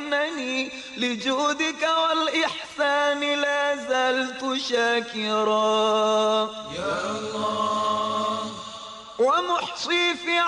إنني لجودك والإحسان لا زلت شاكرا يا الله ومحصي في